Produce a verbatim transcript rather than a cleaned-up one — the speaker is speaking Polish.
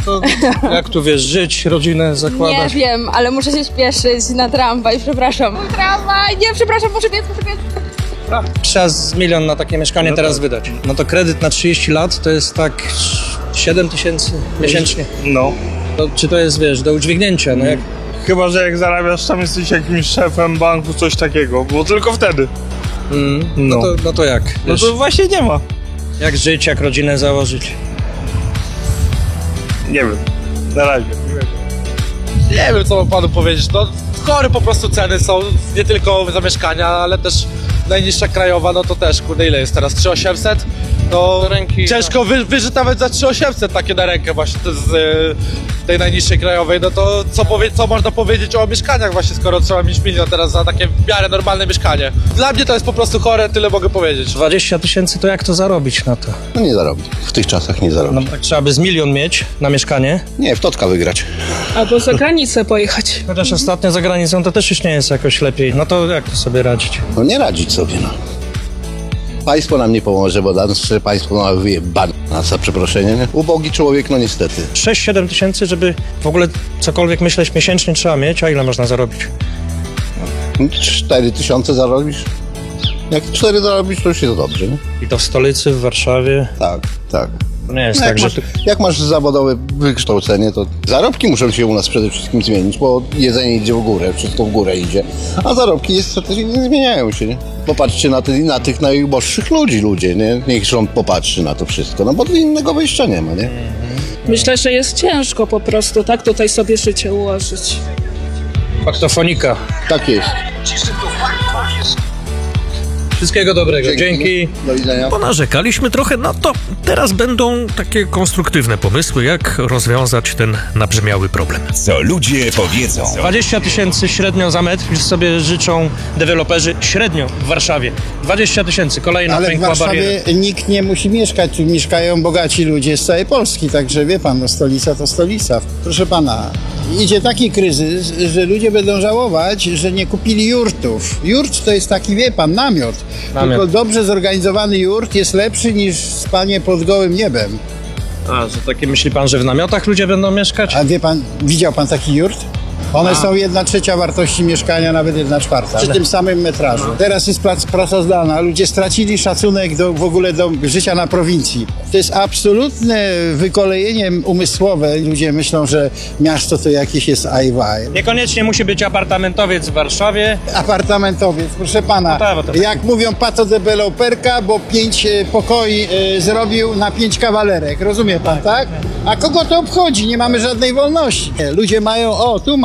To jak tu wiesz, żyć, rodzinę Nie zakładać? wiem, ale muszę się śpieszyć na tramwaj, przepraszam. Tramwaj, nie, przepraszam, muszę biec, muszę biec. Trzeba z milion na takie mieszkanie No teraz tak. wydać. No to kredyt na trzydzieści lat to jest tak siedem tysięcy miesięcznie. No. To, czy to jest, wiesz, do udźwignięcia, no jak... Chyba, że jak zarabiasz, tam jesteś jakimś szefem banku, coś takiego, bo tylko wtedy. Mm, No. no, to, no to jak? No Wiesz, to właśnie nie ma. jak żyć, jak rodzinę założyć? Nie wiem. Na razie. Nie wiem, co mam panu powiedzieć. No, chory po prostu ceny są, nie tylko za mieszkania, ale też najniższa krajowa, no to też, kurde, ile jest teraz? trzy tysiące osiemset? No, Do ręki, ciężko wy, wyżyć nawet za trzy tysiące osiemset takie na rękę właśnie z y, tej najniższej krajowej. No to co, powie, co można powiedzieć o mieszkaniach właśnie, skoro trzeba mieć milion teraz za takie w miarę normalne mieszkanie. Dla mnie to jest po prostu chore, tyle mogę powiedzieć. dwadzieścia tysięcy to jak to zarobić na to? No nie zarobi. W tych czasach nie zarobi. No tak trzeba by z milion mieć na mieszkanie. Nie, w Totka wygrać. Albo za granicę pojechać. Chociaż ostatnio za granicą to też już nie jest jakoś lepiej. No to jak to sobie radzić? No nie radzić sobie, no. Państwo nam nie pomoże, bo nasze państwo ma wyjebane za przeproszenie, nie? Ubogi człowiek, no niestety. sześć siedem tysięcy, żeby w ogóle cokolwiek myśleć miesięcznie trzeba mieć, a ile można zarobić? Cztery tysiące zarobisz? Jak cztery zarobisz, to już jest dobrze, nie? I to w stolicy, w Warszawie. Tak, tak. To nie jest No tak, jak, że... masz, tu- jak masz zawodowe wykształcenie, to zarobki muszą się u nas przede wszystkim zmienić, bo jedzenie idzie w górę, wszystko w górę idzie, a zarobki niestety nie zmieniają się, nie? Popatrzcie na, ty, na tych najuboższych ludzi, ludzie, nie? Niech rząd popatrzy na to wszystko, no bo innego wyjścia nie ma, nie? Myślę, że jest ciężko po prostu tak tutaj sobie życie ułożyć. Faktofonika. Tak jest. Wszystkiego dobrego. Dzięki. Do widzenia. Ponarzekaliśmy trochę, no to teraz będą takie konstruktywne pomysły, jak rozwiązać ten nabrzmiały problem. Co ludzie powiedzą. dwadzieścia tysięcy średnio za metr, już sobie życzą deweloperzy średnio w Warszawie. dwadzieścia tysięcy, kolejna Ale w pękła bariera. Warszawie nikt nie musi mieszkać, tu mieszkają bogaci ludzie z całej Polski, także wie pan, no stolica to stolica. Proszę pana, idzie taki kryzys, że ludzie będą żałować, że nie kupili jurtów. Jurt to jest taki, wie pan, namiot. Namiot. Tylko dobrze zorganizowany jurt jest lepszy niż spanie pod gołym niebem. A, że takie myśli pan, że w namiotach ludzie będą mieszkać? A wie pan, widział pan taki jurt? One są jedna trzecia wartości mieszkania, nawet jedna czwarta, przy tym samym metrażu. Teraz jest prac, praca zdalna, ludzie stracili szacunek do, w ogóle do życia na prowincji. To jest absolutne wykolejenie umysłowe. Ludzie myślą, że miasto to jakieś jest ajwaj. Niekoniecznie musi być apartamentowiec w Warszawie. Apartamentowiec, proszę pana, No tak, bo to- jak mówią pato deweloperka, bo pięć e, pokoi e, zrobił na pięć kawalerek, rozumie pan, tak? A kogo to obchodzi? Nie mamy żadnej wolności. Ludzie mają, o tu ma